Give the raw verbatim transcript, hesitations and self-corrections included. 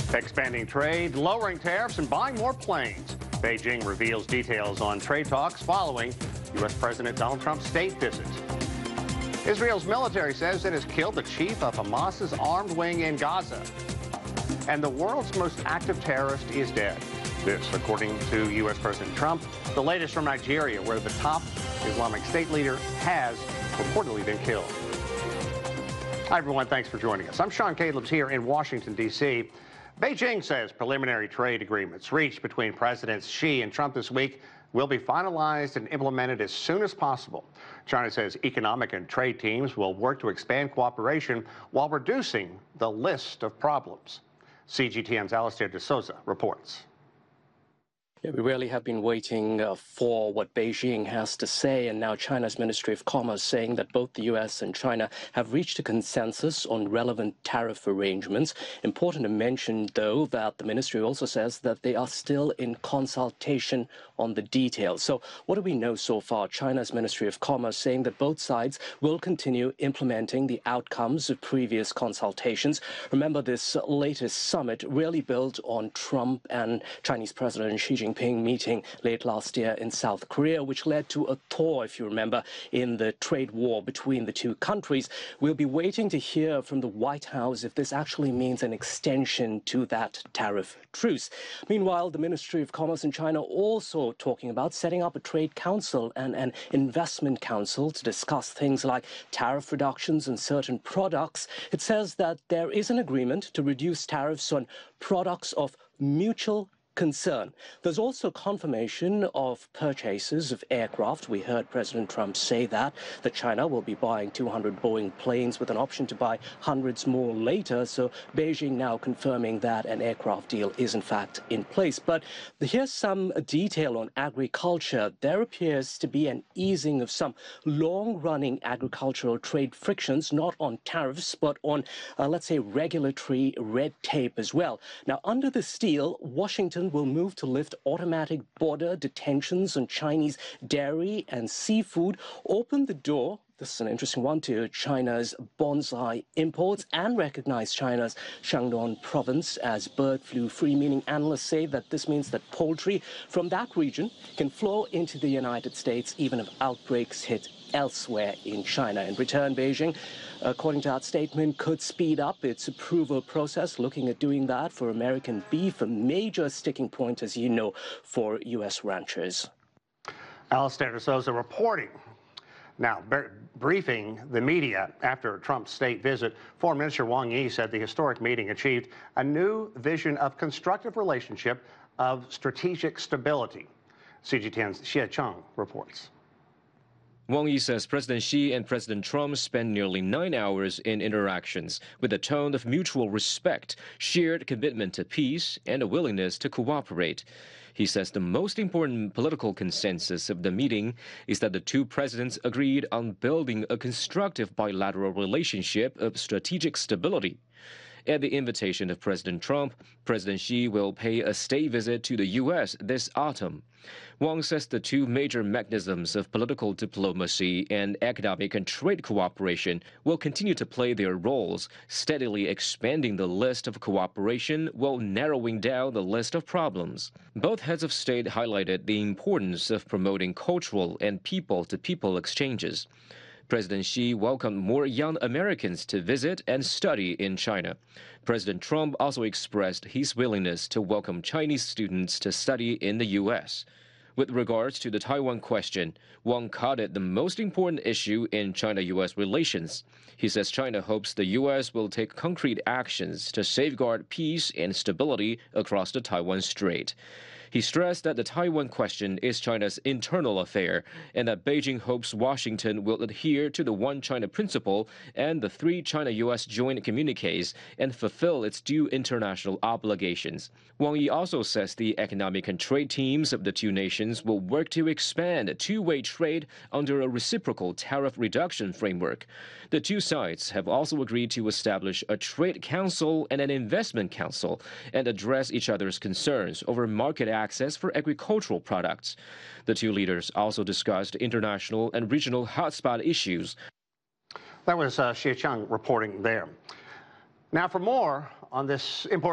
Expanding trade, lowering tariffs, and buying more planes. Beijing reveals details on trade talks following U S President Donald Trump's state visit. Israel's military says it has killed the chief of Hamas's armed wing in Gaza. And the world's most active terrorist is dead. This, according to U S President Trump. The latest from Nigeria, where the top Islamic State leader has reportedly been killed. Hi, everyone. Thanks for joining us. I'm Sean Calebs here in Washington, D C Beijing says preliminary trade agreements reached between Presidents Xi and Trump this week will be finalized and implemented as soon as possible. China says economic and trade teams will work to expand cooperation while reducing the list of problems. C G T N's Alastair de Souza reports. Yeah, we really have been waiting uh, for what Beijing has to say, and now China's Ministry of Commerce saying that both the U S and China have reached a consensus on relevant tariff arrangements. Important to mention, though, that the ministry also says that they are still in consultation on the details. So what do we know so far? China's Ministry of Commerce saying that both sides will continue implementing the outcomes of previous consultations. Remember, this latest summit really built on Trump and Chinese President Xi Jinping meeting late last year in South Korea, which led to a thaw, if you remember, in the trade war between the two countries. We'll be waiting to hear from the White House if this actually means an extension to that tariff truce. Meanwhile, the Ministry of Commerce in China also talking about setting up a trade council and an investment council to discuss things like tariff reductions on certain products. It says that there is an agreement to reduce tariffs on products of mutual concern. There's also confirmation of purchases of aircraft. We heard President Trump say that, that China will be buying two hundred Boeing planes with an option to buy hundreds more later. So Beijing now confirming that an aircraft deal is in fact in place. But here's some detail on agriculture. There appears to be an easing of some long-running agricultural trade frictions, not on tariffs, but on, uh, let's say, regulatory red tape as well. Now, under this deal, Washington will move to lift automatic border detentions on Chinese dairy and seafood, open the door, this is an interesting one, to China's bonsai imports, and recognize China's Shandong province as bird flu free, meaning analysts say that this means that poultry from that region can flow into the United States even if outbreaks hit elsewhere in China. In return, Beijing, according to that statement, could speed up its approval process, looking at doing that for American beef, a major sticking point, as you know, for U S ranchers. Alastair de Souza reporting. Now, briefing the media after Trump's state visit, Foreign Minister Wang Yi said the historic meeting achieved a new vision of constructive relationship of strategic stability. C G T N's Xie Cheng reports. Wang Yi says President Xi and President Trump spent nearly nine hours in interactions with a tone of mutual respect, shared commitment to peace, and a willingness to cooperate. He says the most important political consensus of the meeting is that the two presidents agreed on building a constructive bilateral relationship of strategic stability. At the invitation of President Trump, President Xi will pay a state visit to the U S this autumn. Wang says the two major mechanisms of political diplomacy and economic and trade cooperation will continue to play their roles, steadily expanding the list of cooperation while narrowing down the list of problems. Both heads of state highlighted the importance of promoting cultural and people-to-people exchanges. President Xi welcomed more young Americans to visit and study in China. President Trump also expressed his willingness to welcome Chinese students to study in the U S. With regards to the Taiwan question, Wang called it the most important issue in China-U S relations. He says China hopes the U S will take concrete actions to safeguard peace and stability across the Taiwan Strait. He stressed that the Taiwan question is China's internal affair and that Beijing hopes Washington will adhere to the One China principle and the three China-U S joint communiques and fulfill its due international obligations. Wang Yi also says the economic and trade teams of the two nations will work to expand two-way trade under a reciprocal tariff reduction framework. The two sides have also agreed to establish a trade council and an investment council and address each other's concerns over market access for agricultural products. The two leaders also discussed international and regional hotspot issues. That was uh, Xie Cheng reporting there. Now, for more on this important